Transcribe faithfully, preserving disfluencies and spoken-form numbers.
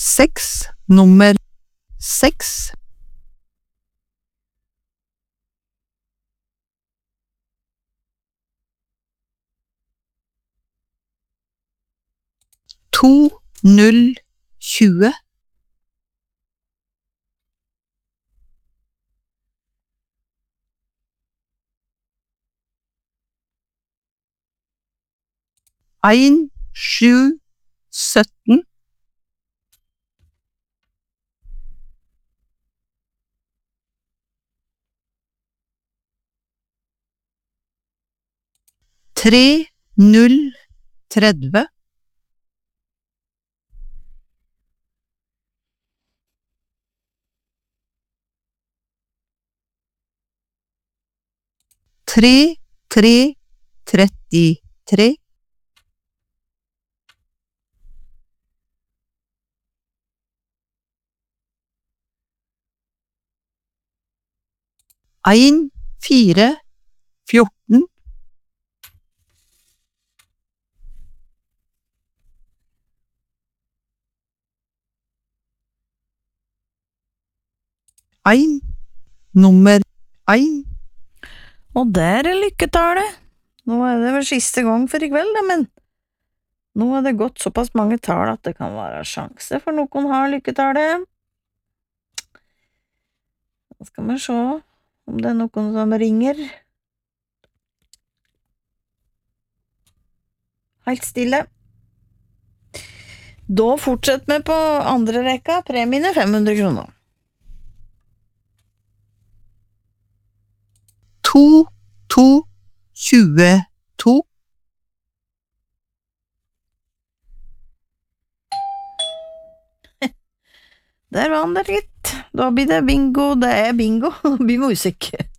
Seks, nummer seks. To, null, tjue. En, sju, sytten. Tre, null, tredve. Tre, tre, trettitre. En, fire, fjorten. En, nummer en. Og der er lykketallet. Nå er det vel siste gang for i kveld, da, men nå er det gått såpass mange tall at det kan være sjanse for noen har lykketallet. Nå skal vi se om det er noen som ringer. Helt stille. Da fortsetter vi på andre rekka, premien er fem hundre kroner. To, to, tjueto. Der var han der, gitt. Da blir det bingo, det er bingo, det blir musikk.